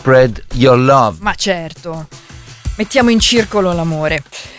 spread your love. Ma certo, mettiamo in circolo l'amore.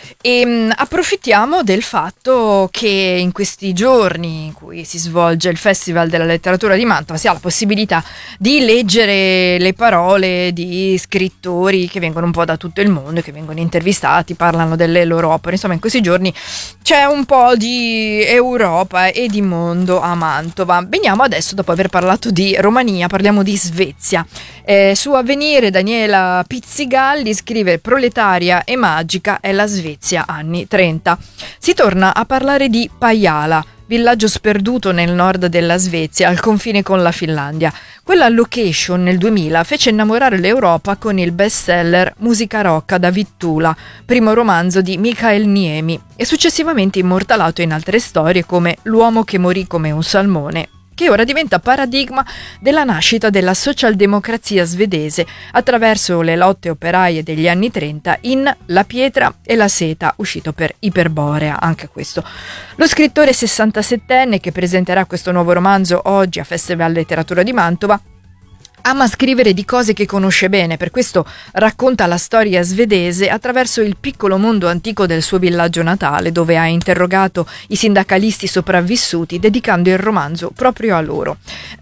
E approfittiamo del fatto che in questi giorni in cui si svolge il Festival della Letteratura di Mantova si ha la possibilità di leggere le parole di scrittori che vengono un po' da tutto il mondo, che vengono intervistati, parlano delle loro opere. Insomma, in questi giorni c'è un po' di Europa e di mondo a Mantova. Veniamo adesso, dopo aver parlato di Romania, parliamo di Svezia. Su Avvenire Daniela Pizzigalli scrive: proletaria e magica è la Svezia anni 30. Si torna a parlare di Pajala, villaggio sperduto nel nord della Svezia, al confine con la Finlandia. Quella location nel 2000 fece innamorare l'Europa con il bestseller Musica Rocca da Vittula, primo romanzo di Mikael Niemi, e successivamente immortalato in altre storie come L'uomo che morì come un salmone, che ora diventa paradigma della nascita della socialdemocrazia svedese attraverso le lotte operaie degli anni 30 in La pietra e la seta, uscito per Iperborea, anche questo. Lo scrittore 67enne che presenterà questo nuovo romanzo oggi a Festival Letteratura di Mantova ama scrivere di cose che conosce bene, per questo racconta la storia svedese attraverso il piccolo mondo antico del suo villaggio natale, dove ha interrogato i sindacalisti sopravvissuti, dedicando il romanzo proprio a loro.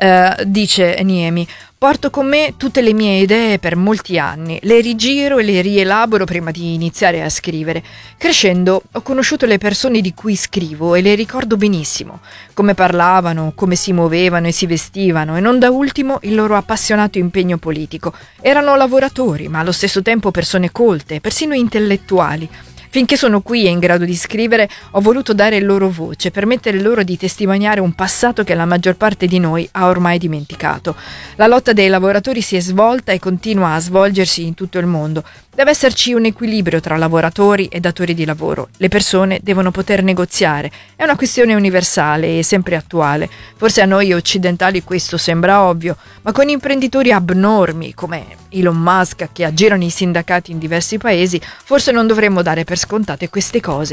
Dice Niemi: porto con me tutte le mie idee per molti anni, le rigiro e le rielaboro prima di iniziare a scrivere. Crescendo ho conosciuto le persone di cui scrivo e le ricordo benissimo, come parlavano, come si muovevano e si vestivano, e non da ultimo il loro appassionato impegno politico. Erano lavoratori, ma allo stesso tempo persone colte, persino intellettuali. Finché sono qui e in grado di scrivere, ho voluto dare loro voce, permettere loro di testimoniare un passato che la maggior parte di noi ha ormai dimenticato. La lotta dei lavoratori si è svolta e continua a svolgersi in tutto il mondo. Deve esserci un equilibrio tra lavoratori e datori di lavoro. Le persone devono poter negoziare. È una questione universale e sempre attuale. Forse a noi occidentali questo sembra ovvio, ma con imprenditori abnormi come Elon Musk che aggirano i sindacati in diversi paesi, forse non dovremmo dare per scontate queste cose.